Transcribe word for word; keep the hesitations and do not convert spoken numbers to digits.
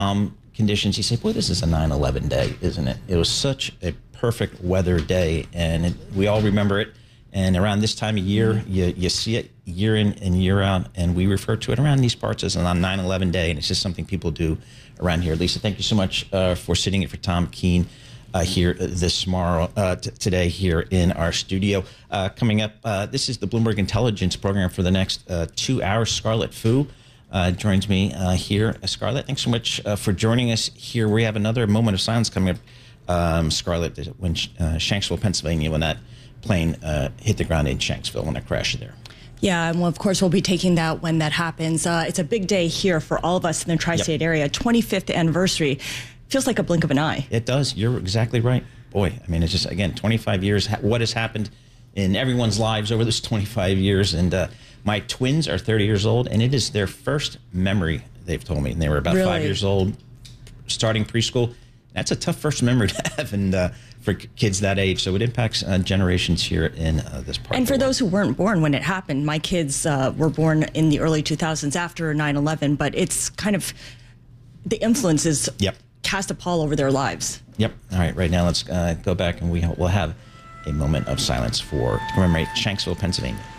um, conditions, you say, boy, this is a nine eleven day, isn't it? It was such a perfect weather day, and it, we all remember it. And around this time of year, you, you see it year in and year out, and we refer to it around these parts as a nine eleven day, and it's just something people do around here. Lisa, thank you so much uh, for sitting in for Tom Keene uh, here this tomorrow, uh, t- today here in our studio. Uh, coming up, uh, this is the Bloomberg Intelligence program for the next uh, two hours. Scarlett Fu uh, joins me uh, here. Uh, Scarlett, thanks so much uh, for joining us here. We have another moment of silence coming up, um, Scarlett, when uh, Shanksville, Pennsylvania, when that plane uh, hit the ground in Shanksville when it crashed there. Yeah, and well, of course, we'll be taking that when that happens. Uh, it's a big day here for all of us in the tri-state yep. area. twenty-fifth anniversary. Feels like a blink of an eye. It does. You're exactly right. Boy, I mean, it's just, again, twenty-five years. What has happened in everyone's lives over this twenty-five years? And uh, my twins are thirty years old, and it is their first memory, they've told me. And they were about really? five years old, starting preschool. That's a tough first memory to have, and uh, for kids that age. So it impacts uh, generations here in uh, this part. And for of the those who weren't born when it happened, my kids uh, were born in the early two thousands after nine eleven, but it's kind of the influences yep. cast a pall over their lives. Yep. All right. Right now, let's uh, go back, and we we'll have a moment of silence for to commemorate Shanksville, Pennsylvania.